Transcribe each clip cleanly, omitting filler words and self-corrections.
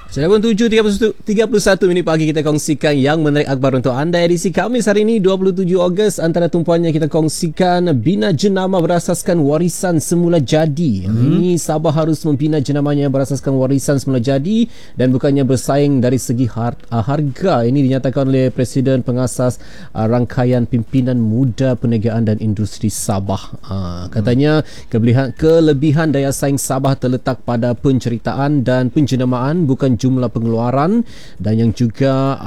Sudah pun 7.31 minit pagi kita kongsikan yang menarik akhbar untuk anda edisi Khamis hari ini 27 Ogos. Antara tumpuannya kita kongsikan bina jenama berasaskan warisan semula jadi. Ini Sabah harus membina jenamanya berasaskan warisan semula jadi dan bukannya bersaing dari segi harga. Ini dinyatakan oleh Presiden Pengasas Rangkaian Pimpinan Muda Perniagaan dan Industri Sabah. Katanya kelebihan daya saing Sabah terletak pada penceritaan dan penjenamaan, bukan jumlah pengeluaran. Dan yang juga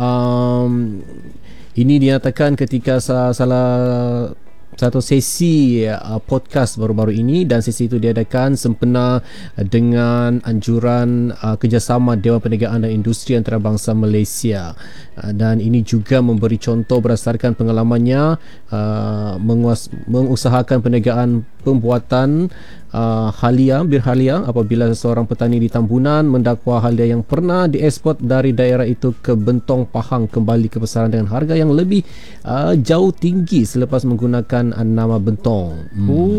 ini dinyatakan ketika salah satu sesi podcast baru-baru ini, dan sesi itu diadakan sempena dengan anjuran kerjasama Dewan Perniagaan dan Industri Antarabangsa Malaysia. Dan ini juga memberi contoh berdasarkan pengalamannya mengusahakan perniagaan pembuatan birhalia apabila seorang petani di Tambunan mendakwa halia yang pernah dieksport dari daerah itu ke Bentong Pahang kembali ke pasaran dengan harga yang lebih jauh tinggi selepas menggunakan nama Bentong.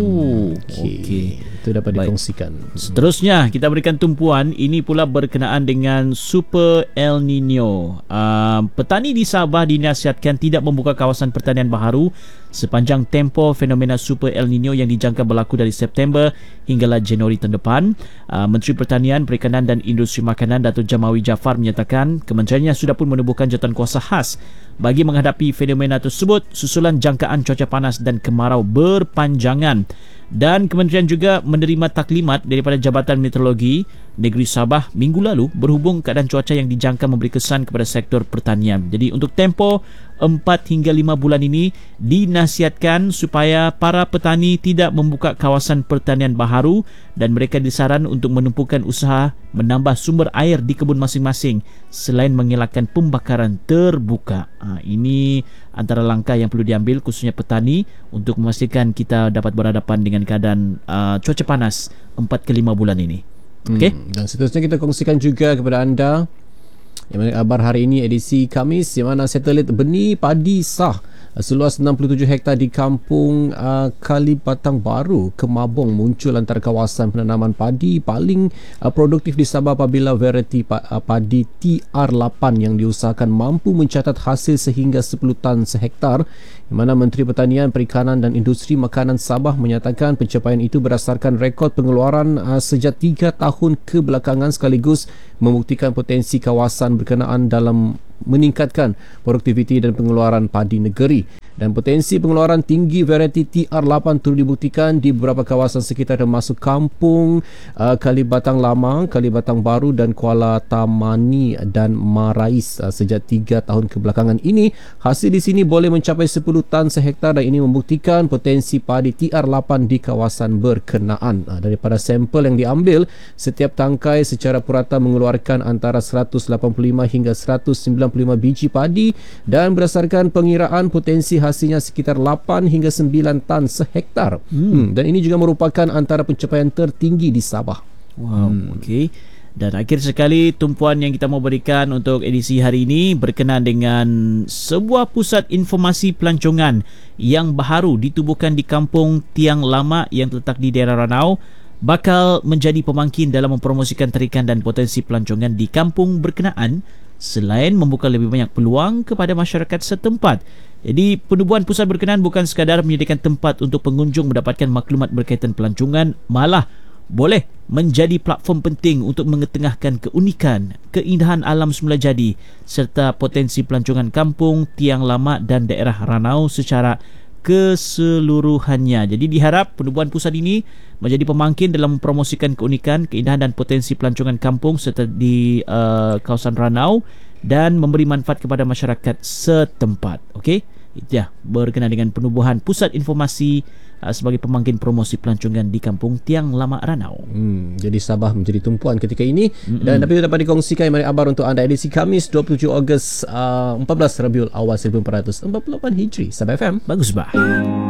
Okey. Itu dapat dikongsikan. Seterusnya kita berikan tumpuan ini pula berkenaan dengan Super El Nino. Petani di Sabah dinasihatkan tidak membuka kawasan pertanian baharu sepanjang tempoh fenomena Super El Nino yang dijangka berlaku dari September hinggalah Januari tahun depan. Menteri Pertanian, Perikanan dan Industri Makanan Datuk Jamawi Jaafar menyatakan kementeriannya sudah pun menubuhkan jawatankuasa khas bagi menghadapi fenomena tersebut susulan jangkaan cuaca panas dan kemarau berpanjangan. Dan kementerian juga menerima taklimat daripada Jabatan Meteorologi Negeri Sabah minggu lalu berhubung keadaan cuaca yang dijangka memberi kesan kepada sektor pertanian. Jadi untuk tempoh 4 hingga 5 bulan ini dinasihatkan supaya para petani tidak membuka kawasan pertanian baharu dan mereka disaran untuk menumpukan usaha menambah sumber air di kebun masing-masing selain mengelakkan pembakaran terbuka. Ini antara langkah yang perlu diambil khususnya petani untuk memastikan kita dapat berhadapan dengan keadaan cuaca panas 4 ke 5 bulan ini. Okay? Dan seterusnya kita kongsikan juga kepada anda yang menarik kabar hari ini edisi Khamis, di mana satelit benih padi sah seluas 67 hektar di kampung Kalibatang Baru, Kemabong muncul antara kawasan penanaman padi paling produktif di Sabah apabila varieti padi TR8 yang diusahakan mampu mencatat hasil sehingga 10 tan sehektar, di mana Menteri Pertanian, Perikanan dan Industri Makanan Sabah menyatakan pencapaian itu berdasarkan rekod pengeluaran sejak 3 tahun kebelakangan sekaligus membuktikan potensi kawasan berkenaan dalam meningkatkan produktiviti dan pengeluaran padi negeri. Dan potensi pengeluaran tinggi varieti TR8 turut dibuktikan di beberapa kawasan sekitar termasuk Kampung Kalibatang Lama, Kalibatang Baru dan Kuala Tamani dan Marais. Sejak 3 tahun kebelakangan ini, hasil di sini boleh mencapai 10 tan sehektar dan ini membuktikan potensi padi TR8 di kawasan berkenaan. Daripada sampel yang diambil, setiap tangkai secara purata mengeluarkan antara 185 hingga 195 biji padi dan berdasarkan pengiraan potensi hasilnya sekitar 8 hingga 9 tan sehektar. Dan ini juga merupakan antara pencapaian tertinggi di Sabah. Wow, okey. Dan akhir sekali tumpuan yang kita mau berikan untuk edisi hari ini berkenaan dengan sebuah pusat informasi pelancongan yang baharu ditubuhkan di Kampung Tiang Lama yang terletak di daerah Ranau, bakal menjadi pemangkin dalam mempromosikan tarikan dan potensi pelancongan di kampung berkenaan selain membuka lebih banyak peluang kepada masyarakat setempat. Jadi penubuhan pusat berkenaan bukan sekadar menyediakan tempat untuk pengunjung mendapatkan maklumat berkaitan pelancongan, malah boleh menjadi platform penting untuk mengetengahkan keunikan, keindahan alam semula jadi serta potensi pelancongan kampung Tiang Lama dan daerah Ranau secara keseluruhannya. Jadi diharap penubuhan pusat ini menjadi pemangkin dalam mempromosikan keunikan, keindahan dan potensi pelancongan kampung serta di kawasan Ranau dan memberi manfaat kepada masyarakat setempat. Okey, itu ya berkenaan dengan penubuhan pusat informasi sebagai pemangkin promosi pelancongan di Kampung Tiang Lama Ranau. Jadi Sabah menjadi tumpuan ketika ini. Dan tapi dapat dikongsikan yang kabar untuk anda edisi Khamis 27 Ogos 14 Rabiul Awal 1448 Hijri. Sabah FM. Bagus bah.